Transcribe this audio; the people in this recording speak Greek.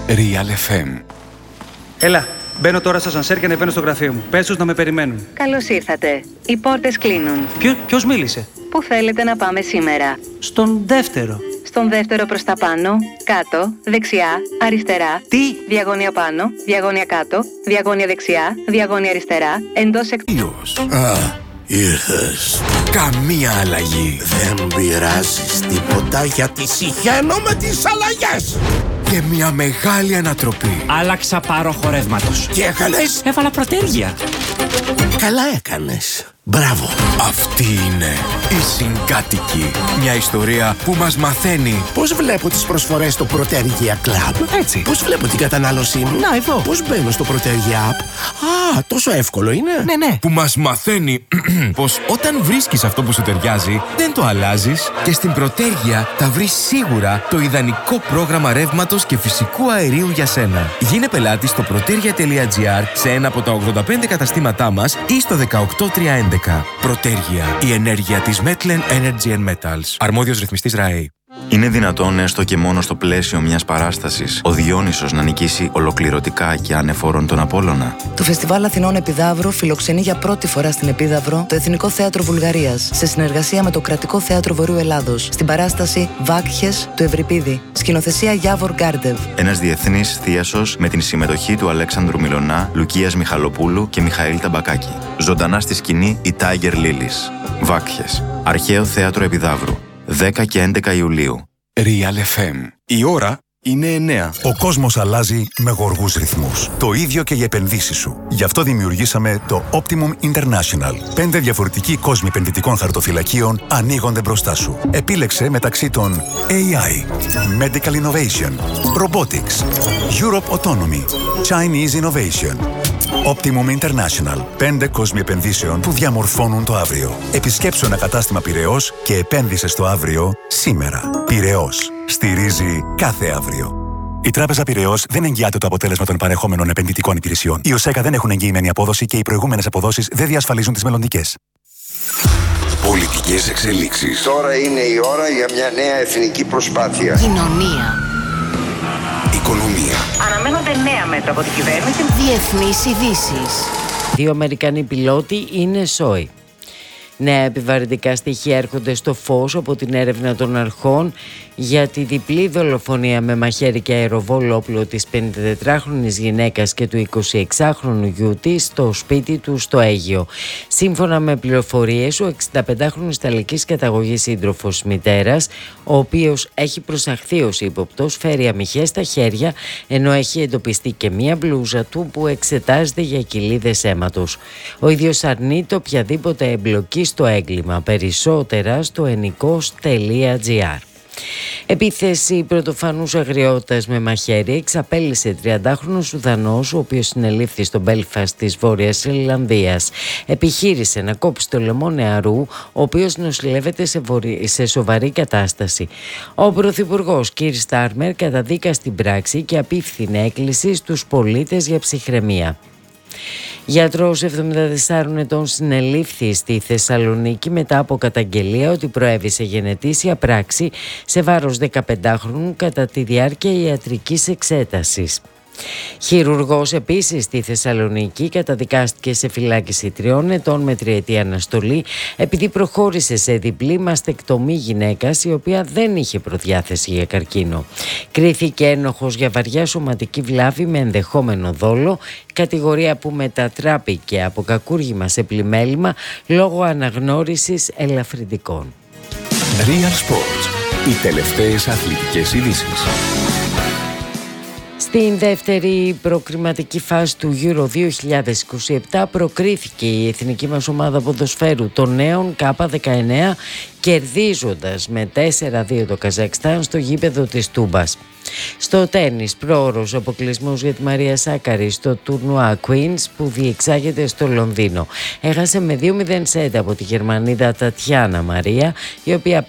Real FM. Έλα, μπαίνω τώρα στο σανσέρ και ανεβαίνω στο γραφείο μου. Πες τους να με περιμένουν. Καλώς ήρθατε. Οι πόρτες κλείνουν. Ποιος μίλησε? Πού θέλετε να πάμε σήμερα? Στον δεύτερο. Στον δεύτερο προς τα πάνω, κάτω, δεξιά, αριστερά. Τι? Διαγώνια πάνω, διαγώνια κάτω, διαγώνια δεξιά, διαγώνια αριστερά, εντός Ήρθες. Καμία αλλαγή. Δεν πειράζεις τίποτα γιατί συχαίνω με τις αλλαγές. Και μια μεγάλη ανατροπή. Άλλαξα πάροχο ρεύματος. Τι έκανες? Έβαλα προτέρια. Καλά έκανες. Μπράβο. Αυτή είναι η Συγκάτοικη. Μια ιστορία που μας μαθαίνει Πώς βλέπω τις προσφορές στο Protergia Club? Έτσι. Πώς βλέπω την κατανάλωσή μου? Να, εδώ. Πώς μπαίνω στο Protergia App? Α, τόσο εύκολο είναι. Ναι. που μας μαθαίνει πως όταν βρίσκεις αυτό που σου ταιριάζει, δεν το αλλάζεις και στην Protergia θα βρεις σίγουρα το ιδανικό πρόγραμμα ρεύματος και φυσικού αερίου για σένα. Γίνε πελάτης στο protergia.gr σε ένα από τα 85 καταστήματά μας ή στο 18311. Protergia, η ενέργεια της Metlen Energy and Metals. Αρμόδιος ρυθμιστής ΡΑΕ. Είναι δυνατόν έστω και μόνο στο πλαίσιο μιας παράστασης ο Διόνυσος να νικήσει ολοκληρωτικά και ανεφόρον τον Απόλλωνα? Το Φεστιβάλ Αθηνών Επιδαύρου φιλοξενεί για πρώτη φορά στην Επίδαυρο το Εθνικό Θέατρο Βουλγαρίας σε συνεργασία με το Κρατικό Θέατρο Βορείου Ελλάδος στην παράσταση Βάκχες του Ευρυπίδη. Σκηνοθεσία Γιάβορ Γκάρντεβ. Ένας διεθνής θίασος με την συμμετοχή του Αλέξανδρου Μιλωνά, Λουκίας Μιχαλοπούλου και Μιχαήλ Ταμπακάκη. Ζωντανά στη σκηνή η Tiger Lilies. Βάκχες. Αρχαίο Θέατρο Επιδαύρου. 10 και 11 Ιουλίου. Real FM. Η ώρα είναι 9. Ο κόσμος αλλάζει με γοργούς ρυθμούς. Το ίδιο και οι επενδύσεις σου. Γι' αυτό δημιουργήσαμε το Optimum International. 5 διαφορετικοί κόσμοι επενδυτικών χαρτοφυλακίων ανοίγονται μπροστά σου. Επίλεξε μεταξύ των AI, Medical Innovation, Robotics, Europe Autonomy, Chinese Innovation. Optimum International. 5 κόσμοι επενδύσεων που διαμορφώνουν το αύριο. Επισκέψου ένα κατάστημα Πειραιώς και επένδυσε στο αύριο σήμερα. Πειραιώς. Στηρίζει κάθε αύριο. Η Τράπεζα Πειραιώς δεν εγγυάται το αποτέλεσμα των παρεχόμενων επενδυτικών υπηρεσιών. Οι ΟΣΕΚΑ δεν έχουν εγγυημένη απόδοση και οι προηγούμενες αποδόσεις δεν διασφαλίζουν τις μελλοντικές. Πολιτικές εξελίξεις. Τώρα είναι η ώρα για μια νέα εθνική προσπάθεια. Κοινωνία. Οικονομία. Αναμένονται νέα μέτρα από την κυβέρνηση. Διεθνείς ειδήσεις. 2 Αμερικανοί πιλότοι είναι σόι. Νέα επιβαρυντικά στοιχεία έρχονται στο φως από την έρευνα των αρχών για τη διπλή δολοφονία με μαχαίρι και αεροβόλο όπλο της 54χρονης γυναίκας και του 26χρονου γιού της στο σπίτι του στο Αίγυο. Σύμφωνα με πληροφορίες, ο 65χρονος ιταλικής καταγωγής σύντροφος μητέρας, ο οποίος έχει προσαχθεί ως ύποπτος, φέρει αμυχές στα χέρια, ενώ έχει εντοπιστεί και μία μπλούζα του που εξετάζεται για κοιλίδες αίματος. Ο ίδιος αρνείται οποιαδήποτε εμπλοκή στο έγκλημα. Περισσότερα στο ενικός.gr. Επίθεση πρωτοφανούς αγριώτας με μαχαίρι εξαπέλυσε 30χρονος Σουδανός, ο οποίος συνελήφθη στο Μπέλφαστ της Βόρειας Ιρλανδίας. Επιχείρησε να κόψει το λαιμό νεαρού, ο οποίος νοσηλεύεται σε σοβαρή κατάσταση. Ο Πρωθυπουργός Κίρ Στάρμερ καταδίκασε την πράξη και απίφθινε έκκληση στους πολίτες για ψυχραιμία. Γιατρός 74 ετών συνελήφθη στη Θεσσαλονίκη μετά από καταγγελία ότι προέβησε γενετήσια πράξη σε βάρος 15χρονου κατά τη διάρκεια ιατρικής εξέτασης. Χειρουργός επίσης στη Θεσσαλονίκη καταδικάστηκε σε φυλάκιση 3 ετών με 3ετή αναστολή επειδή προχώρησε σε διπλή μαστεκτομή γυναίκας η οποία δεν είχε προδιάθεση για καρκίνο. Κρίθηκε ένοχος για βαριά σωματική βλάβη με ενδεχόμενο δόλο, κατηγορία που μετατράπηκε από κακούργημα σε πλημέλημα λόγω αναγνώρισης ελαφρυντικών. Real Sports. Οι τελευταίες αθλητικές ειδήσεις. Στην δεύτερη προκριματική φάση του Euro 2027 προκρίθηκε η εθνική μας ομάδα ποδοσφαίρου των νέων K19 κερδίζοντας με 4-2 το Καζακστάν στο γήπεδο της Τούμπας. Στο τένις, πρόωρος αποκλεισμός για τη Μαρία Σάκαρη στο τουρνουά Queens που διεξάγεται στο Λονδίνο. Έχασε με 2-0 σετ από τη Γερμανίδα Τατιάνα Μαρία, η οποία